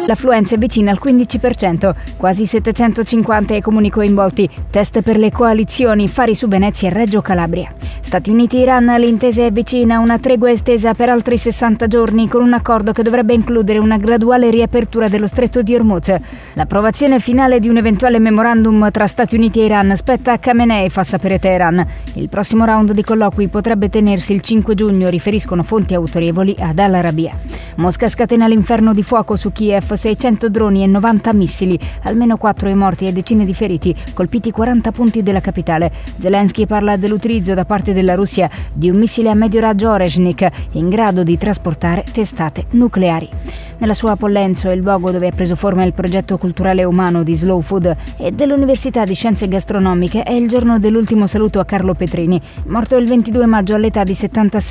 L'affluenza è vicina al 15%, quasi 750 i comuni coinvolti, test per le coalizioni, Fari su Venezia e Reggio Calabria. Stati Uniti e Iran, l'intesa è vicina a una tregua estesa per altri 60 giorni con un accordo che dovrebbe includere una graduale riapertura dello stretto di Hormuz. L'approvazione finale di un eventuale memorandum tra Stati Uniti e Iran spetta a Khamenei, fa sapere Teheran. Il prossimo round di colloqui potrebbe tenersi il 5 giugno, riferiscono fonti autorevoli ad Al Arabiya. Mosca scatena l'inferno di fuoco su Kiev, 600 droni e 90 missili, almeno 4 i morti e decine di feriti, colpiti 40 punti della capitale. Zelensky parla dell'utilizzo da parte della Russia di un missile a medio raggio Oreshnik in grado di trasportare testate nucleari. Nella sua Pollenzo, il luogo dove ha preso forma il progetto culturale umano di Slow Food e dell'Università di Scienze Gastronomiche, è il giorno dell'ultimo saluto a Carlo Petrini, morto il 22 maggio all'età di 76